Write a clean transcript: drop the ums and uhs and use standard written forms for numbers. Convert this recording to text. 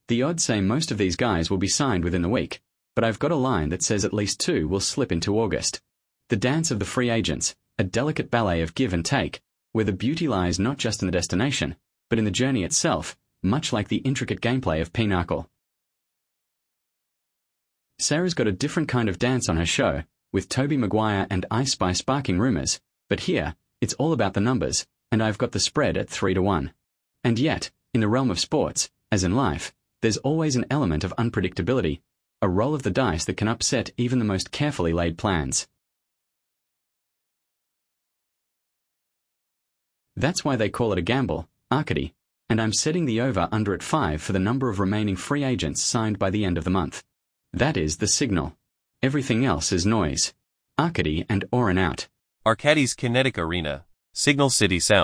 The odds say most of these guys will be signed within the week, but I've got a line that says at least 2 will slip into August. The dance of the free agents, a delicate ballet of give and take, where the beauty lies not just in the destination, but in the journey itself, much like the intricate gameplay of Pinochle. Sarah's got a different kind of dance on her show, with Tobey Maguire and Ice Spice sparking rumours, but here, it's all about the numbers, and I've got the spread at 3-1. And yet, in the realm of sports, as in life, there's always an element of unpredictability, a roll of the dice that can upset even the most carefully laid plans. That's why they call it a gamble, Arcady, and I'm setting the over-under at 5 for the number of remaining free agents signed by the end of the month. That is the signal. Everything else is noise. Arcady and Oren out. Arcady's Kinetic Arena, Signal City Sound.